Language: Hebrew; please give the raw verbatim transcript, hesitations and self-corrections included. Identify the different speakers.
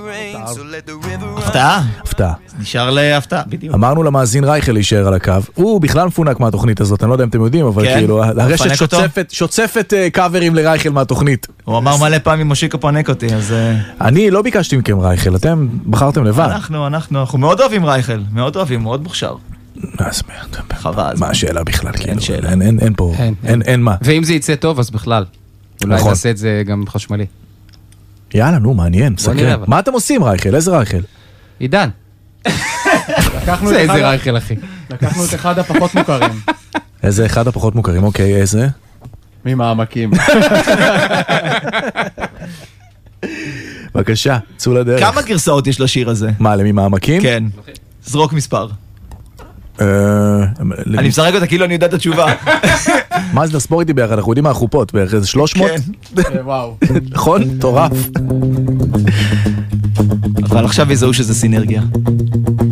Speaker 1: הפתעה?
Speaker 2: הפתעה.
Speaker 1: נשאר להפתעה, בדיוק.
Speaker 2: אמרנו למאזין רייכל להישאר על הקו, הוא בכלל מפונק מהתוכנית הזאת, אני לא יודע אם אתם יודעים, אבל כאילו, הרשת שוצפת קאברים לרייכל מהתוכנית.
Speaker 1: הוא אמר מלא פעמים מושיקו פונק אותי, אז...
Speaker 2: אני לא ביקשתי מכם רייכל, אתם בחרתם לבד.
Speaker 1: אנחנו, אנחנו, אנחנו מאוד אוהבים רייכל, מאוד אוהבים, מאוד מוכשר.
Speaker 2: אז
Speaker 1: חווה,
Speaker 2: מה השאלה בכלל?
Speaker 1: אין שאלה.
Speaker 2: אין פה, אין מה.
Speaker 3: ואם זה יצא טוב, אז בכלל. אולי נעשה את זה גם חשמלי.
Speaker 2: יאללה, נו, מעניין, סקרן. מה אתם עושים רייכל? איזה רייכל?
Speaker 3: עידן. זה איזה רייכל, אחי.
Speaker 4: לקחנו את אחד הפחות מוכרים.
Speaker 2: איזה אחד הפחות מוכרים, אוקיי, איזה?
Speaker 4: ממעמקים.
Speaker 2: בבקשה, צאו לדרך.
Speaker 1: כמה גרסאות יש לשיר הזה?
Speaker 2: מה, למעמקים?
Speaker 1: כן. זרוק מספר.
Speaker 2: אני
Speaker 1: אני משחק אותה כאילו אני יודע את התשובה.
Speaker 2: מה זה לספור איתי ביחד? אנחנו יודעים מה החופות, בערך איזה שלוש מאות?
Speaker 4: וואו.
Speaker 2: נכון? טורף.
Speaker 1: אבל עכשיו יזהו שזה סינרגיה.